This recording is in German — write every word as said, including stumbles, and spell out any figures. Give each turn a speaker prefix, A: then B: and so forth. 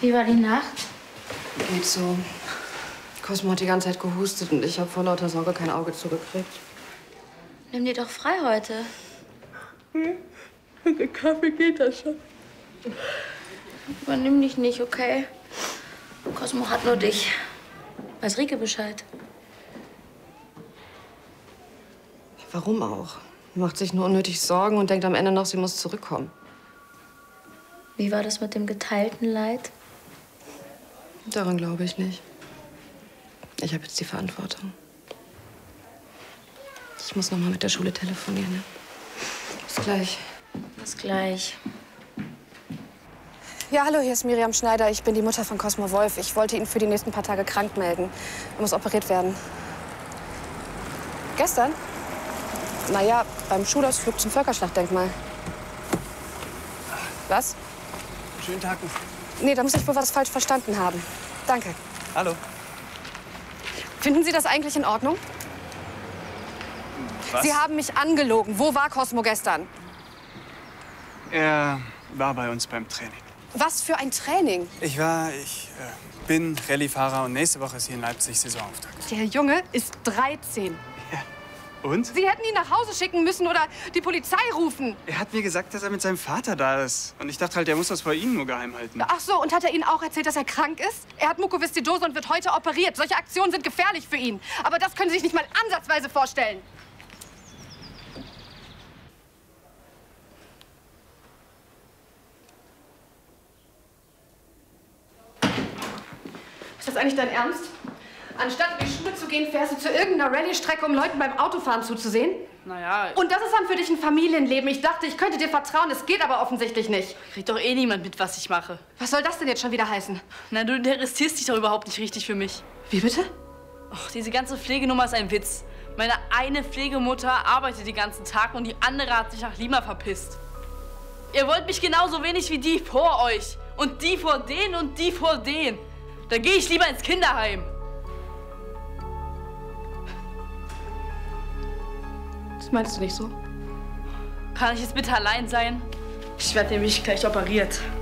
A: Wie war die Nacht?
B: Geht so. Cosmo hat die ganze Zeit gehustet und ich habe vor lauter Sorge kein Auge zugekriegt.
A: Nimm dir doch frei heute.
B: Hm? Der Kaffee geht das schon.
A: Übernimm dich nicht, okay? Cosmo hat nur dich. Weiß Rike Bescheid?
B: Warum auch? Macht sich nur unnötig Sorgen und denkt am Ende noch, sie muss zurückkommen.
A: Wie war das mit dem geteilten Leid?
B: Daran glaube ich nicht. Ich habe jetzt die Verantwortung. Ich muss noch mal mit der Schule telefonieren. Ne? Bis gleich.
A: Bis gleich.
C: Ja, hallo, hier ist Miriam Schneider. Ich bin die Mutter von Cosmo Wolf. Ich wollte ihn für die nächsten paar Tage krank melden. Er muss operiert werden. Gestern? Naja, beim Schulausflug zum Völkerschlachtdenkmal. Was?
D: Schönen Tag.
C: Nee, da muss ich wohl was falsch verstanden haben. Danke.
D: Hallo.
C: Finden Sie das eigentlich in Ordnung?
D: Was?
C: Sie haben mich angelogen. Wo war Cosmo gestern?
D: Er war bei uns beim Training.
C: Was für ein Training?
D: Ich war, ich äh, bin Rallye-Fahrer und nächste Woche ist hier in Leipzig Saisonauftakt.
C: Der Junge ist dreizehn.
D: Ja. Und?
C: Sie hätten ihn nach Hause schicken müssen oder die Polizei rufen.
D: Er hat mir gesagt, dass er mit seinem Vater da ist. Und ich dachte halt, er muss das vor Ihnen nur geheim halten.
C: Ach so, und hat er Ihnen auch erzählt, dass er krank ist? Er hat Mukoviszidose und wird heute operiert. Solche Aktionen sind gefährlich für ihn. Aber das können Sie sich nicht mal ansatzweise vorstellen. Ist das eigentlich dein Ernst? Anstatt in die Schule zu gehen, fährst du zu irgendeiner Rallye-Strecke, um Leuten beim Autofahren zuzusehen?
E: Naja...
C: Und das ist dann für dich ein Familienleben. Ich dachte, ich könnte dir vertrauen. Es geht aber offensichtlich nicht.
E: Kriegt doch eh niemand mit, was ich mache.
C: Was soll das denn jetzt schon wieder heißen?
E: Na, du interessierst dich doch überhaupt nicht richtig für mich.
C: Wie bitte?
E: Och, diese ganze Pflegenummer ist ein Witz. Meine eine Pflegemutter arbeitet den ganzen Tag und die andere hat sich nach Lima verpisst. Ihr wollt mich genauso wenig wie die vor euch. Und die vor denen und die vor denen. Da gehe ich lieber ins Kinderheim.
C: Das meinst du nicht so?
E: Kann ich jetzt bitte allein sein? Ich werde nämlich gleich operiert.